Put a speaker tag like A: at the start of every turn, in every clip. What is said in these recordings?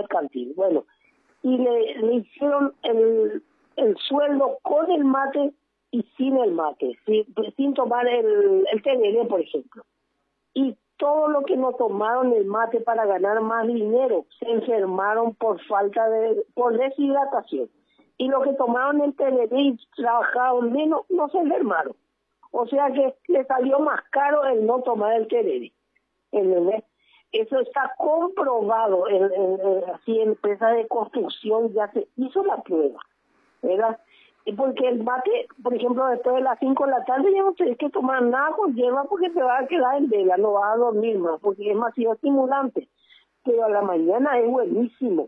A: mercantil. Bueno, y le hicieron el sueldo con el mate y sin el mate, sin tomar el tereré, por ejemplo. Y todo lo que no tomaron el mate para ganar más dinero, se enfermaron por deshidratación. Y los que tomaron el tereré y trabajaron menos, no se enfermaron. O sea que le salió más caro el no tomar el tereré. ¿Entendés? Eso está comprobado así en empresas de construcción, ya se hizo la prueba, ¿verdad? Porque el mate, por ejemplo, después de las 5 de la tarde ya no tienes que tomar nada con hierba porque te va a quedar en vela, no vas a dormir más, porque es demasiado estimulante. Pero a la mañana es buenísimo.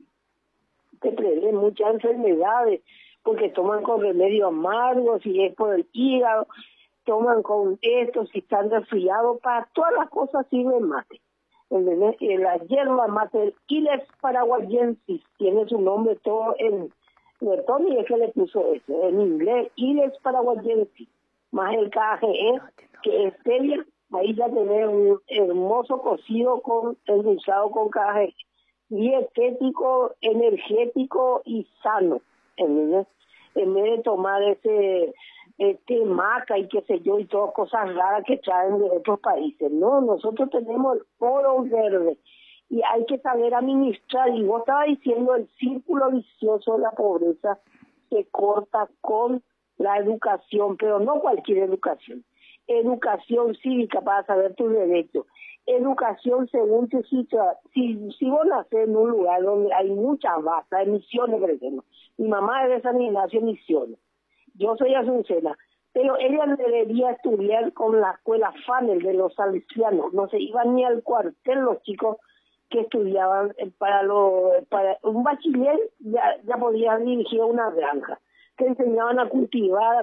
A: Te previene muchas enfermedades, porque toman con remedio amargo, si es por el hígado, toman con esto, si están resfriados, para todas las cosas sirve el mate. La hierba mate, el Ilex paraguayensis, tiene su nombre todo en Tony, es que le puso eso, en inglés, Ilex paraguayensis, más el KGE, que es stevia, ahí ya tenés un hermoso cocido endulzado con KGE, dietético, energético y sano, ¿entendés? En vez de tomar ese maca y qué sé yo, y todas cosas raras que traen de otros países. No, nosotros tenemos el oro verde y hay que saber administrar. Y vos estabas diciendo, el círculo vicioso de la pobreza se corta con la educación, pero no cualquier educación. Educación cívica para saber tus derechos. Educación según tu situación. Si vos nacés en un lugar donde hay muchas bazas, en Misiones, por ejemplo. Mi mamá es de San Ignacio, Misiones. Yo soy azucena, pero ella debería estudiar con la escuela Fanel de los salesianos. No se iban ni al cuartel los chicos que estudiaban para un bachiller, ya podían dirigir una granja. Que enseñaban a cultivar,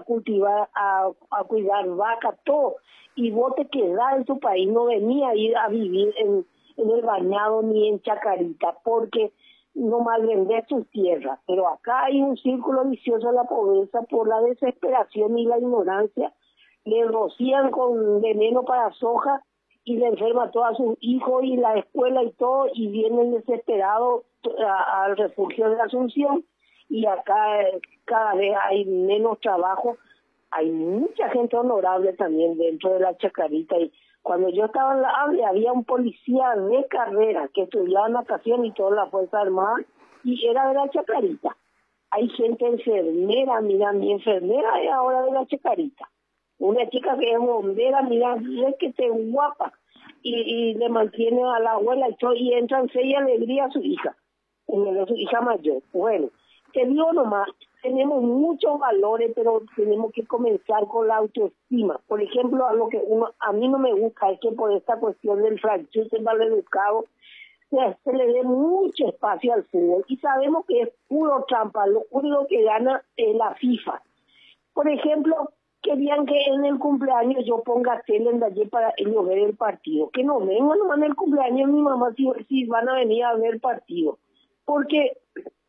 A: a cuidar vacas, todo. Y vos te quedás en tu país, no venía a ir a vivir en el Bañado ni en Chacarita, porque no malvendés tu tierra. Pero acá hay un círculo vicioso de la pobreza por la desesperación y la ignorancia. Le rocían con veneno para soja y le enferma a todos sus hijos y la escuela y todo, y vienen desesperados al refugio de la Asunción. Y acá cada vez hay menos trabajo, hay mucha gente honorable también dentro de la Chacarita. Y cuando yo estaba en la AVE había un policía de carrera que estudiaba natación y toda la Fuerza Armada y era de la Chacarita. Hay gente enfermera, mira, mi enfermera es ahora de la Chacarita. Una chica que es bombera, mira, es que te guapa y le mantiene a la abuela y entra en fe y alegría a su hija mayor. Bueno, te digo nomás, tenemos muchos valores, pero tenemos que comenzar con la autoestima. Por ejemplo, a mí no me gusta es que por esta cuestión del franchute maleducado se le dé mucho espacio al fútbol. Y sabemos que es puro trampa, lo único que gana es la FIFA. Por ejemplo, querían que en el cumpleaños yo ponga tele en allí para ellos ver el partido. Que no vengan nomás en el cumpleaños mi mamá si van a venir a ver el partido. Porque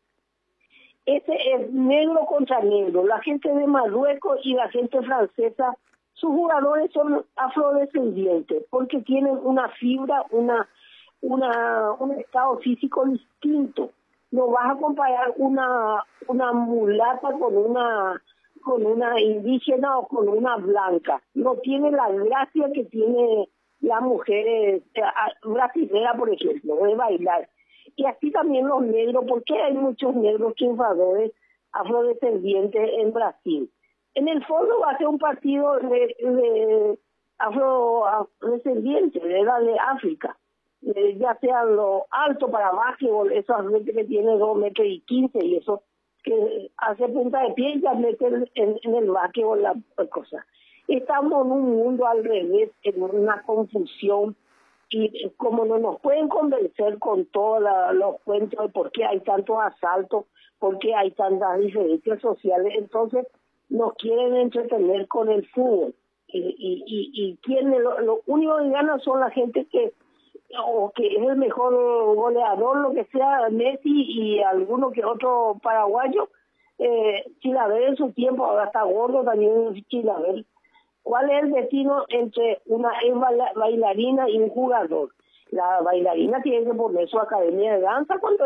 A: ese es negro contra negro. La gente de Marruecos y la gente francesa, sus jugadores son afrodescendientes porque tienen una fibra, un estado físico distinto. No vas a comparar una mulata con una indígena o con una blanca. No tiene la gracia que tiene la mujer brasilera, por ejemplo, de bailar. Y así también los negros, porque hay muchos negros triunfadores afrodescendientes en Brasil. En el fondo va a ser un partido de afrodescendientes, de África. Ya sea lo alto para básquetbol, esos gente que tiene 2,15 metros y eso que hace punta de pie y ya meten en el básquetbol la cosa. Estamos en un mundo al revés, en una confusión. Y como no nos pueden convencer con todos los cuentos de por qué hay tantos asaltos, por qué hay tantas diferencias sociales, entonces nos quieren entretener con el fútbol. Y lo único que gana son la gente que es el mejor goleador, lo que sea, Messi y alguno que otro paraguayo. Chilaver en su tiempo, ahora está gordo también Chilaver. ¿Cuál es el destino entre una bailarina y un jugador? La bailarina tiene que poner su academia de danza cuando